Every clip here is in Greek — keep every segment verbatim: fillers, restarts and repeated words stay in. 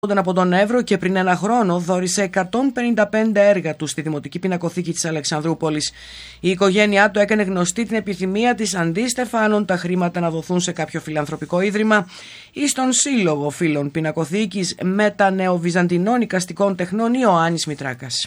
από τον Εύρο και πριν ένα χρόνο δώρισε εκατόν πενήντα πέντε έργα του στη Δημοτική Πινακοθήκη της Αλεξανδρούπολης. Η οικογένειά του έκανε γνωστή την επιθυμία της αντίστεφα αν τα χρήματα να δοθούν σε κάποιο φιλανθρωπικό ίδρυμα ή στον Σύλλογο Φίλων Πινακοθήκης Μετανεοβυζαντινών Οικαστικών Τεχνών Ιωάννης Μητράκας.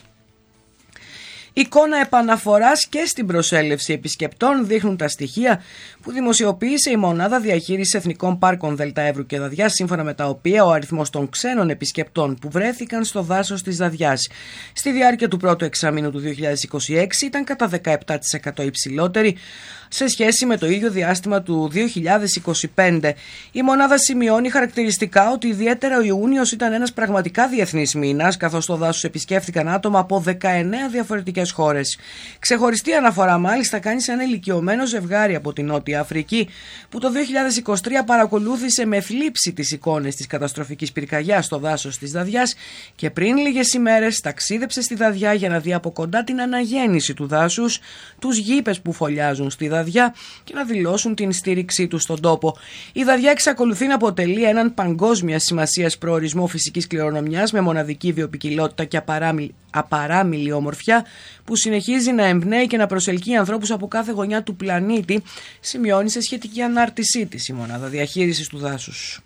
Εικόνα επαναφοράς και στην προσέλευση επισκεπτών δείχνουν τα στοιχεία που δημοσιοποίησε η Μονάδα Διαχείρισης Εθνικών Πάρκων Δέλτα Εύρου και Δαδιάς, σύμφωνα με τα οποία ο αριθμός των ξένων επισκεπτών που βρέθηκαν στο δάσος της Δαδιάς στη διάρκεια του πρώτου εξαμήνου του δύο χιλιάδες είκοσι έξι ήταν κατά δεκαεπτά τοις εκατό υψηλότερη σε σχέση με το ίδιο διάστημα του δύο χιλιάδες είκοσι πέντε. Η μονάδα σημειώνει χαρακτηριστικά ότι ιδιαίτερα ο Ιούνιος ήταν ένας πραγματικά διεθνής μήνας, καθώς το δάσος επισκέφθηκαν άτομα από δεκαεννέα διαφορετικές χώρες. Ξεχωριστή αναφορά μάλιστα κάνει σε ένα ηλικιωμένο ζευγάρι από την Νότια Αφρική, που το δύο χιλιάδες είκοσι τρία παρακολούθησε με θλίψη τις εικόνες της καταστροφικής πυρκαγιάς στο δάσος της Δαδιάς και πριν λίγες ημέρες ταξίδεψε στη Δαδιά για να δει από κοντά την αναγέννηση του δάσους, τους γήπες που φωλιάζουν στη Δαδιά και να δηλώσουν την στήριξή του στον τόπο. Η Δαδιά εξακολουθεί να αποτελεί έναν παγκόσμια σημασίας προορισμό φυσικής κληρονομιάς με μοναδική βιοποικιλότητα και απαράμιλη, απαράμιλη ομορφιά που συνεχίζει να εμπνέει και να προσελκύει ανθρώπους από κάθε γωνιά του πλανήτη, σημειώνει σε σχετική ανάρτησή της η Μονάδα Διαχείρισης του Δάσους.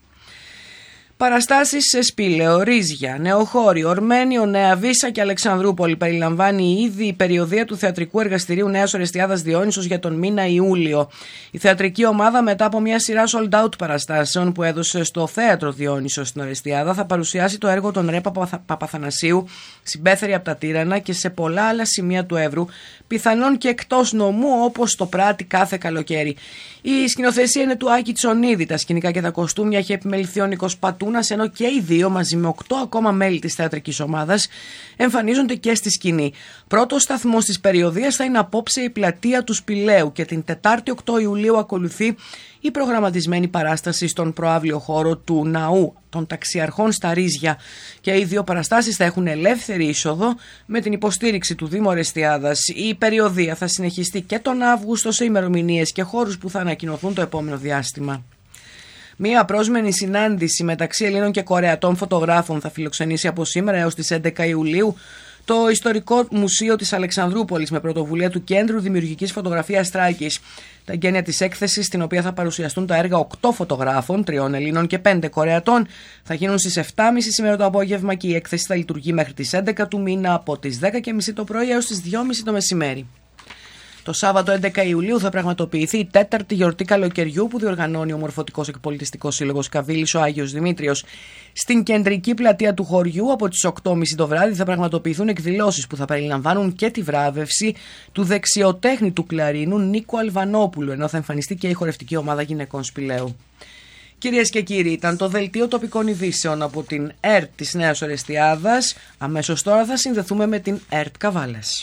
Παραστάσεις σε Σπήλαιο, Ρίζια, Νεοχώρη, Ορμένιο, Νέα Βύσσα και Αλεξανδρούπολη περιλαμβάνει ήδη η περιοδεία του θεατρικού εργαστηρίου Νέας Ορεστιάδας Διόνυσος για τον μήνα Ιούλιο. Η θεατρική ομάδα, μετά από μια σειρά sold out παραστάσεων που έδωσε στο Θέατρο Διόνυσος στην Ορεστιάδα, θα παρουσιάσει το έργο των Ρε Παπαθανασίου, Συμπέθεροι από τα Τύρανα και σε πολλά άλλα σημεία του Εύρου, πιθανόν και εκτός νομού, όπως το πράττει κάθε καλοκαίρι. Η σκηνοθεσία είναι του Άκη Τσονίδη, τα σκηνικά και τα κοστούμια έχει επιμεληθεί ο Νίκος Πατούνας, ενώ και οι δύο μαζί με οκτώ ακόμα μέλη της θεατρικής ομάδας εμφανίζονται και στη σκηνή. Πρώτος σταθμός της περιοδείας θα είναι απόψε η πλατεία του Σπηλαίου και την Τετάρτη οκτώ Ιουλίου ακολουθεί η προγραμματισμένη παράσταση στον προαύλιο χώρο του Ναού των Ταξιαρχών στα Ρίζια. Και οι δύο παραστάσεις θα έχουν ελεύθερη είσοδο με την υποστήριξη του Δήμου Ορεστιάδας. Η περιοδεία θα συνεχιστεί και τον Αύγουστο σε ημερομηνίες και χώρους που θα ανακοινωθούν το επόμενο διάστημα. Μία απρόσμενη συνάντηση μεταξύ Ελλήνων και Κορεατών φωτογράφων θα φιλοξενήσει από σήμερα έως τις έντεκα Ιουλίου το Ιστορικό Μουσείο της Αλεξανδρούπολης με πρωτοβουλία του Κέντρου Δημιουργικής Φωτογραφίας Τράκης. Τα εγγένεια της έκθεσης, στην οποία θα παρουσιαστούν τα έργα οκτώ φωτογράφων, τριών Ελλήνων και πέντε Κορεατών, θα γίνουν στις επτά και μισή σήμερα το απόγευμα και η έκθεση θα λειτουργεί μέχρι τις έντεκα του μήνα από τις δέκα και μισή το πρωί έως τις δύο και μισή το μεσημέρι. Το Σάββατο έντεκα Ιουλίου θα πραγματοποιηθεί η τέταρτη γιορτή καλοκαιριού που διοργανώνει ο Μορφωτικός και Πολιτιστικός Σύλλογος Καβίλης ο Άγιος Δημήτριος. Στην κεντρική πλατεία του χωριού από τις οκτώ και μισή το βράδυ θα πραγματοποιηθούν εκδηλώσεις που θα περιλαμβάνουν και τη βράβευση του δεξιοτέχνητου κλαρίνου Νίκου Αλβανόπουλου, ενώ θα εμφανιστεί και η χορευτική ομάδα γυναικών Σπηλαίου. Κυρίες και κύριοι, ήταν το δελτίο τοπικών ειδήσεων από την ΕΡΤ της Νέας Ορεστιάδας. Αμέσως τώρα θα συνδεθούμε με την ΕΡΤ Καβάλας.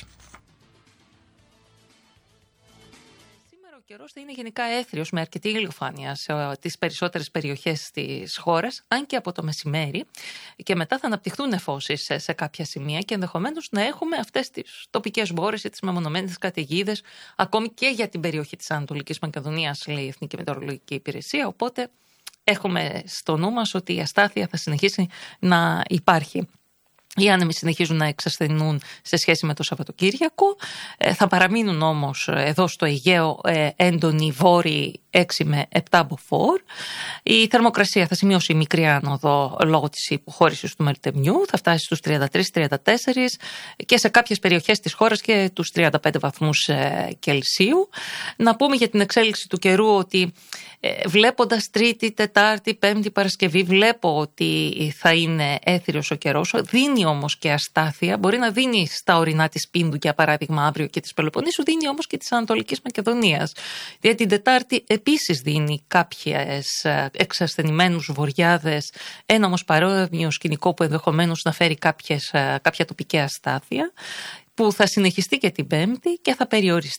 Ο καιρός θα είναι γενικά έθριος με αρκετή ηλιοφάνεια σε τις περισσότερες περιοχές της χώρας, αν και από το μεσημέρι, και μετά θα αναπτυχθούν νεφώσεις σε, σε κάποια σημεία και ενδεχομένως να έχουμε αυτές τις τοπικές μπόρες ή τις μεμονωμένες καταιγίδες, ακόμη και για την περιοχή της Ανατολικής Μακεδονίας, λέει η Εθνική Μετεωρολογική Υπηρεσία. Οπότε έχουμε στο νου μας ότι η αστάθεια θα συνεχίσει να υπάρχει. Οι άνεμοι συνεχίζουν να εξασθενούν σε σχέση με το Σαββατοκύριακο. Ε, θα παραμείνουν όμως εδώ στο Αιγαίο ε, έντονοι βόρειοι έξι με επτά μποφόρ. Η θερμοκρασία θα σημειώσει μικρή άνοδο λόγω της υποχώρησης του μελτεμιού. Θα φτάσει στους τριάντα τρεις τριάντα τέσσερα και σε κάποιες περιοχές της χώρας και τους τριάντα πέντε βαθμούς ε, Κελσίου. Να πούμε για την εξέλιξη του καιρού ότι ε, βλέποντας Τρίτη, Τετάρτη, Πέμπτη, Παρασκευή, βλέπω ότι θα είναι έθριος ο καιρός. Δίνει όμως και αστάθεια, μπορεί να δίνει στα ορεινά της Πίνδου για παράδειγμα αύριο και της Πελοποννήσου, δίνει όμως και της Ανατολικής Μακεδονίας. Δηλαδή την Τετάρτη επίσης δίνει κάποιες εξασθενημένους βοριάδες, ένα όμως παρόμοιο σκηνικό που ενδεχομένως να φέρει κάποιες, κάποια τοπική αστάθεια, που θα συνεχιστεί και την Πέμπτη και θα περιοριστεί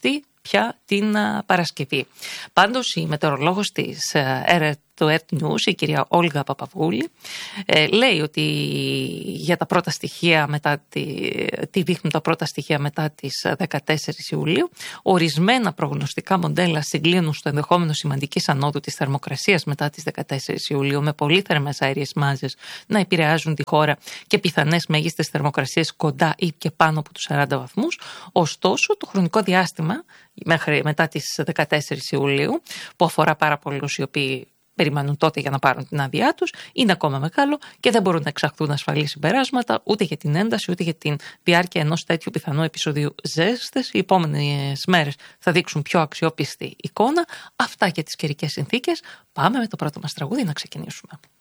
πια την Παρασκευή. Πάντως η μετεωρολόγος της ΕΡΕΤ το ΕΡΤ News, η κυρία Όλγα Παπαβούλη, ε, λέει ότι για τα πρώτα στοιχεία μετά τη, τι δείχνουν τα πρώτα στοιχεία μετά τις δεκατέσσερις Ιουλίου, ορισμένα προγνωστικά μοντέλα συγκλίνουν στο ενδεχόμενο σημαντικής ανόδου της θερμοκρασίας μετά τις δεκατέσσερις Ιουλίου, με πολύ θερμές αέριες μάζες να επηρεάζουν τη χώρα και πιθανές μέγιστες θερμοκρασίες κοντά ή και πάνω από τους σαράντα βαθμούς. Ωστόσο, το χρονικό διάστημα μέχρι μετά τις δεκατέσσερις Ιουλίου, που αφορά πάρα πολλούς οι οποίοι περιμένουν τότε για να πάρουν την άδειά τους, είναι ακόμα μεγάλο και δεν μπορούν να εξαχθούν ασφαλή συμπεράσματα ούτε για την ένταση ούτε για την διάρκεια ενός τέτοιου πιθανού επεισοδίου ζέστες. Οι επόμενες μέρες θα δείξουν πιο αξιόπιστη εικόνα. Αυτά για τις καιρικές συνθήκες. Πάμε με το πρώτο μας τραγούδι να ξεκινήσουμε.